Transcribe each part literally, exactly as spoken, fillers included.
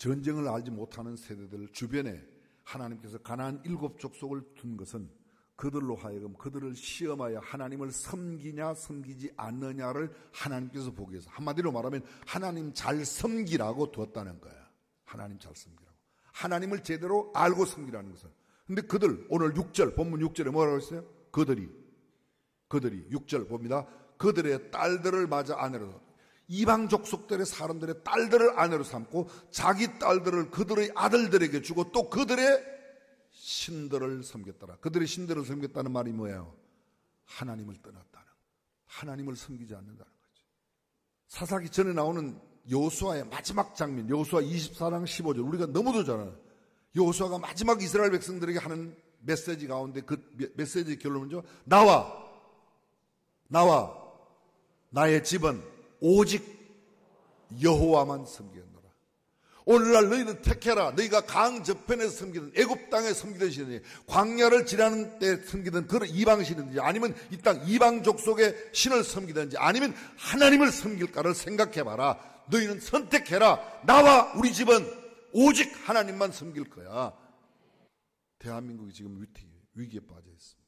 전쟁을 알지 못하는 세대들 주변에 하나님께서 가나안 일곱 족속을 둔 것은 그들로 하여금 그들을 시험하여 하나님을 섬기냐 섬기지 않느냐를 하나님께서 보기 위해서, 한마디로 말하면 하나님 잘 섬기라고 두었다는 거야. 하나님 잘 섬기라고. 하나님을 제대로 알고 섬기라는 것은. 근데 그들, 오늘 육 절 본문 육 절에 뭐라고 했어요? 그들이 그들이 육 절 봅니다. 그들의 딸들을 맞아 아내로, 이방 족속들의 사람들의 딸들을 아내로 삼고 자기 딸들을 그들의 아들들에게 주고 또 그들의 신들을 섬겼더라. 그들의 신들을 섬겼다는 말이 뭐예요? 하나님을 떠났다는, 하나님을 섬기지 않는다는 거죠. 사사기 전에 나오는 여호수아의 마지막 장면, 여호수아 이십사 장 십오 절, 우리가 너무도 잘 알아요. 여호수아가 마지막 이스라엘 백성들에게 하는 메시지 가운데 그 메시지의 결론은요, 나와 나와 나의 집은 오직 여호와만 섬기겠노라. 오늘날 너희는 택해라. 너희가 강 저편에서 섬기든 애굽 땅에 섬기든 신이든지, 광야를 지나는 때 섬기든 그런 이방 신이든지, 아니면 이 땅 이방 족속의 신을 섬기든지, 아니면 하나님을 섬길까를 생각해봐라. 너희는 선택해라. 나와 우리 집은 오직 하나님만 섬길 거야. 대한민국이 지금 위기, 위기에 빠져 있습니다.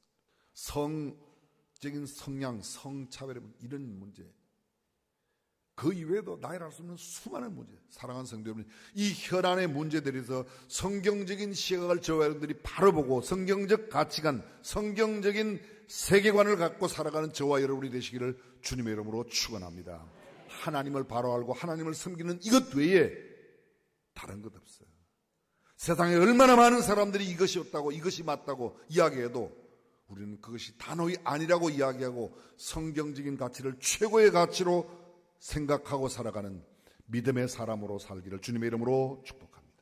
성적인 성향, 성차별, 이런 문제, 그 이외에도 나열할 수 없는 수많은 문제. 사랑하는 성도 여러분, 이 현안의 문제들에서 성경적인 시각을 저와 여러분들이 바로 보고 성경적 가치관, 성경적인 세계관을 갖고 살아가는 저와 여러분이 되시기를 주님의 이름으로 축원합니다. 하나님을 바로 알고 하나님을 섬기는 이것 외에 다른 것 없어요. 세상에 얼마나 많은 사람들이 이것이 없다고, 이것이 맞다고 이야기해도 우리는 그것이 단호히 아니라고 이야기하고 성경적인 가치를 최고의 가치로 생각하고 살아가는 믿음의 사람으로 살기를 주님의 이름으로 축복합니다.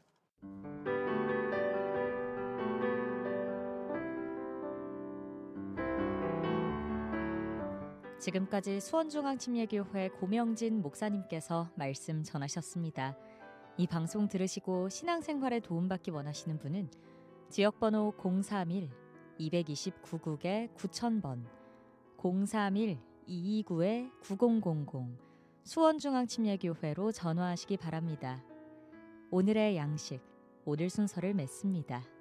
지금까지 수원중앙침례교회 고명진 목사님께서 말씀 전하셨습니다. 이 방송 들으시고 신앙생활에 도움받기 원하시는 분은 지역번호 공삼일 이이구구 국에 구천 번, 공삼일 이이구 구공공공 수원중앙침례교회로 전화하시기 바랍니다. 오늘의 양식, 오늘 순서를 맺습니다.